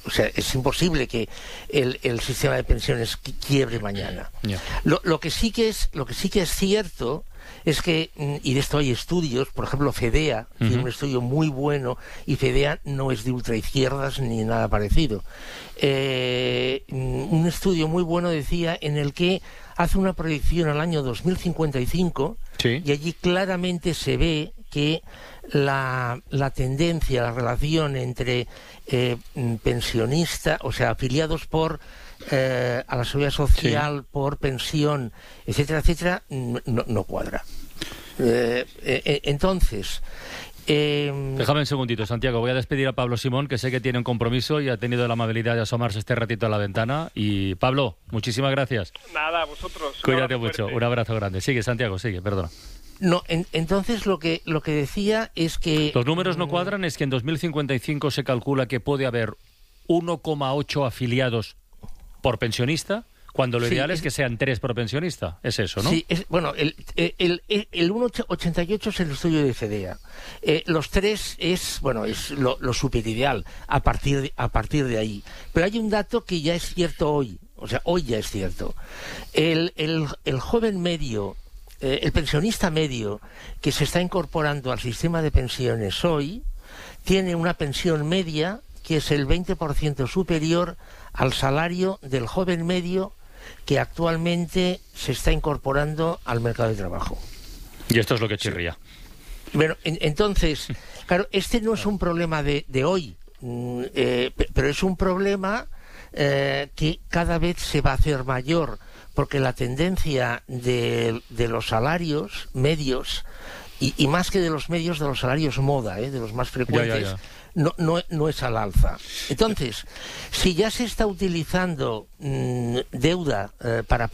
O sea, es imposible que el sistema de pensiones quiebre mañana. Yeah. Lo que sí que es cierto es que, y de esto hay estudios, por ejemplo, FEDEA, tiene un estudio muy bueno, y FEDEA no es de ultraizquierdas ni nada parecido. Un estudio muy bueno decía en el que hace una proyección al año 2055, sí, y allí claramente se ve que la tendencia, la relación entre pensionistas, o sea, afiliados por a la seguridad social, sí, por pensión, etcétera, etcétera, no cuadra. Entonces... Déjame un segundito, Santiago. Voy a despedir a Pablo Simón, que sé que tiene un compromiso y ha tenido la amabilidad de asomarse este ratito a la ventana. Y Pablo, muchísimas gracias. Nada, vosotros. Cuídate mucho. Un abrazo grande. Sigue, Santiago, sigue, perdona. No, entonces lo que decía es que... Los números no cuadran, es que en 2055 se calcula que puede haber 1,8 afiliados por pensionista, cuando lo ideal es que sean 3 por pensionista. Es eso, ¿no? Sí, bueno, el 1,88 es el estudio de FEDEA. Los 3 es lo superideal a partir de ahí. Pero hay un dato que ya es cierto hoy. O sea, hoy ya es cierto. El joven medio, el pensionista medio que se está incorporando al sistema de pensiones hoy, tiene una pensión media que es el 20% superior al salario del joven medio que actualmente se está incorporando al mercado de trabajo. Y esto es lo que chirría. Bueno, entonces, claro, este no es un problema de hoy, pero es un problema que cada vez se va a hacer mayor, porque la tendencia de los salarios medios, y más que de los medios, de los salarios moda, de los más frecuentes, no es al alza. Entonces, si ya se está utilizando deuda para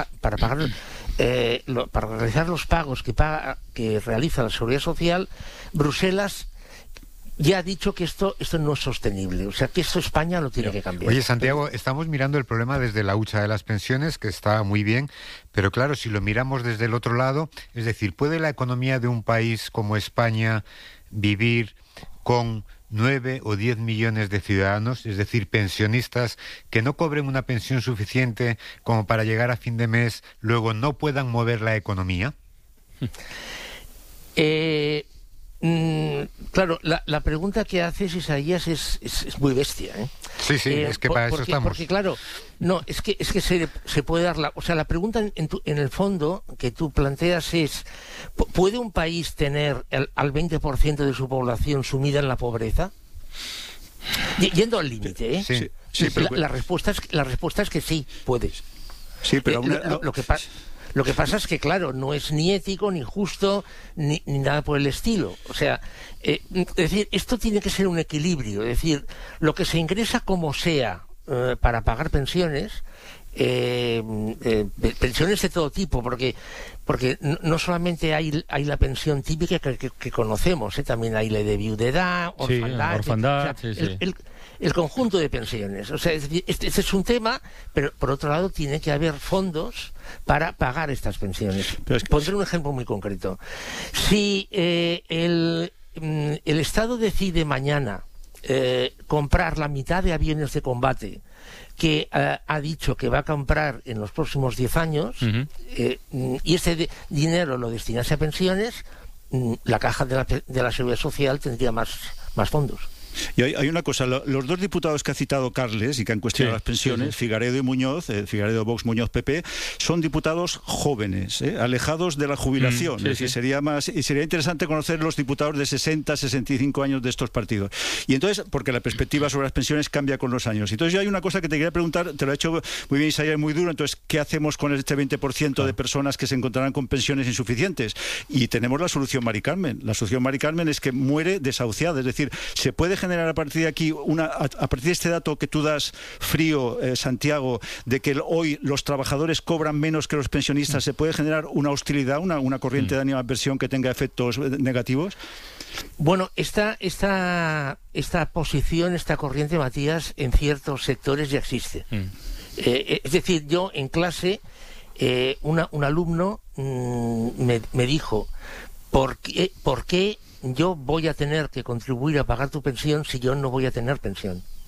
realizar los pagos que realiza la Seguridad Social, Bruselas ya ha dicho que esto no es sostenible. O sea, que esto España lo tiene que cambiar. Oye, Santiago, estamos mirando el problema desde la hucha de las pensiones, que está muy bien, pero claro, si lo miramos desde el otro lado, es decir, ¿puede la economía de un país como España vivir con 9 o 10 millones de ciudadanos, es decir, pensionistas que no cobren una pensión suficiente como para llegar a fin de mes, luego no puedan mover la economía? Claro, la pregunta que haces, Isaías, es muy bestia, ¿eh? Sí, es que para eso estamos. Porque claro, no, es que se puede dar o sea, la pregunta en el fondo que tú planteas es, ¿puede un país tener al 20% de su población sumida en la pobreza? Yendo al límite, ¿eh? Sí, pero la respuesta es que sí, puedes. Sí, pero lo que pasa es que, claro, no es ni ético, ni justo, ni nada por el estilo. O sea, es decir, esto tiene que ser un equilibrio. Es decir, lo que se ingresa como sea para pagar pensiones, pensiones de todo tipo, porque no solamente hay la pensión típica que conocemos, también hay la de viudedad, orfandad, el conjunto de pensiones. O sea, es decir, este es un tema, pero por otro lado tiene que haber fondos para pagar estas pensiones. Pondré un ejemplo muy concreto. Si el Estado decide mañana comprar la mitad de aviones de combate que ha dicho que va a comprar en los próximos 10 años, y ese dinero lo destinase a pensiones, la caja de la Seguridad Social tendría más fondos. Y hay una cosa, los dos diputados que ha citado Carles y que han cuestionado las pensiones, Figaredo y Muñoz, Figaredo Vox, Muñoz PP, son diputados jóvenes, alejados de la jubilación. Es decir, sería interesante conocer los diputados de 60, 65 años de estos partidos. Y entonces, porque la perspectiva sobre las pensiones cambia con los años. Entonces yo hay una cosa que te quería preguntar, te lo ha hecho muy bien Isaías, muy duro, entonces, ¿qué hacemos con este 20% de personas que se encontrarán con pensiones insuficientes? Y tenemos la solución Mari Carmen. La solución Mari Carmen es que muere desahuciada, es decir, se puede generar a partir de aquí, a partir de este dato que tú das frío, Santiago, de que hoy los trabajadores cobran menos que los pensionistas, ¿se puede generar una hostilidad, una corriente de animadversión que tenga efectos negativos? Bueno, esta posición, esta corriente, Matías, en ciertos sectores ya existe. Es decir, yo en clase, un alumno me dijo, ¿por qué yo voy a tener que contribuir a pagar tu pensión si yo no voy a tener pensión?